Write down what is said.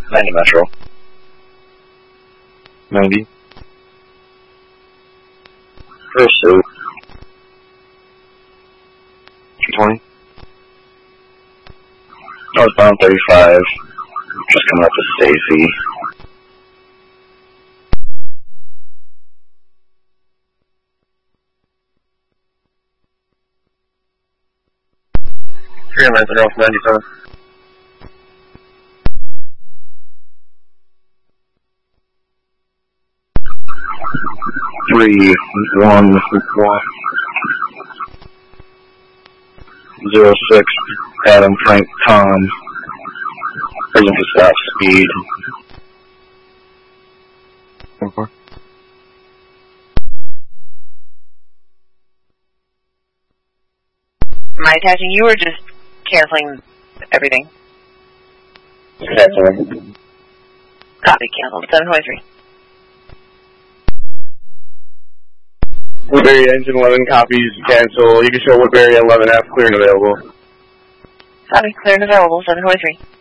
90 Metro. 90. Pursuit. 220. Northbound 35. Just coming up with Stacy. Three lines are off 97. Three, one, 06, Adam, Frank, Tom. Present to stop speed. 4. Am I attaching you or just canceling everything? Canceling. Copy, canceled. 723. Woodbury engine 11 copies, cancel. You can show Woodbury 11F clear and available. Copy, clear and available. 723.